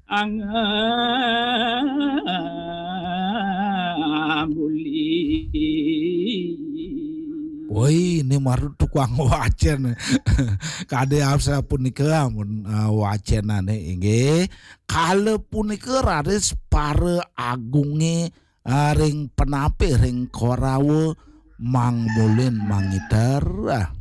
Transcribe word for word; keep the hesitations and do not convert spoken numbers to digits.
angambuli. Woi, ini maru tukang wacen. Kade apsa punika mun uh, wacenane inggih kale punika raris pare agunge uh, ring penape ring korawe Mang Mulin Mangidar.